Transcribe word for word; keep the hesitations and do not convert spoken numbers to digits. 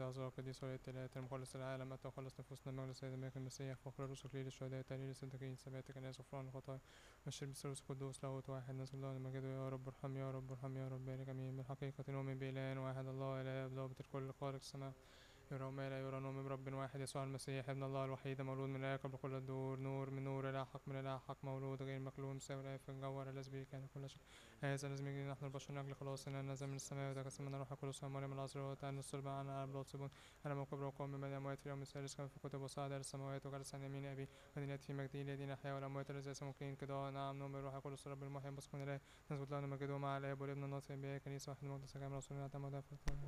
أعظم القديس ولي التلاتة المخلص العالم أتى وخلص نفوسنا المولى السيد الملك المسيح فخر الرسل ليل الشهداء تهليل الصديقين سباتك الناس غفران الخطايا والشرب الثالوث القدوس لاهوت واحد نسأل الله المجد يا رب ارحم يا رب ارحم يا رب بارك أمين بالحقيقة نؤمن بإله واحد الله إله أب ضابط الكل خالق السماء يرى وما لا يرى نؤمن برب واحد يسوع المسيح ابن الله الوحيد مولود من الآب قبل كل الدهور نور من نور إله حق من إله حق مولود غير مخلوق مساوي الآب في الجوهر الذي به كان كل شيء هذا الذي به نحن البشر من أجل خلاصنا نزل من السماء وتجسم من الروح القدس ومريم العذراء وتأنس الصلب عن على بلاطسبون أنا من قبر وقوم من الأموات في اليوم الثالث كما في الكتب وصعد إلى السماوات وجلس عن يمين أبي ودينات في مجده الذين أحيا والأموات الذين ليس ممكن كده نعم نؤمن بالروح القدس رب المحيي بسكن إله نثبت له مجده مع الآب والابن الناصر بها كنيسة واحدة مقدسة كاملة رسولنا تم